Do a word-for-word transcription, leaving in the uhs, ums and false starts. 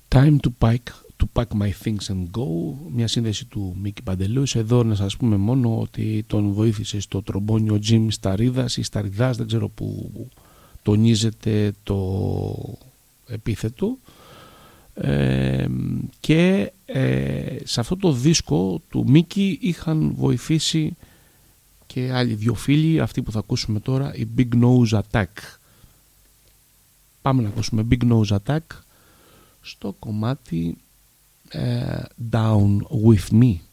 Time to pack, to pack my things and go. Μια σύνδεση του Μίκη Παντελούς. Εδώ να σας πούμε μόνο ότι τον βοήθησε στο τρομπόνι ο Τζιμ Σταρίδας ή Σταριδάς, δεν ξέρω που τονίζεται το επίθετο. Ε, και ε, σε αυτό το δίσκο του Μίκη είχαν βοηθήσει και άλλοι δυο φίλοι, αυτοί που θα ακούσουμε τώρα, η Big Nose Attack. Πάμε να ακούσουμε Big Nose Attack στο κομμάτι uh, Down With Me.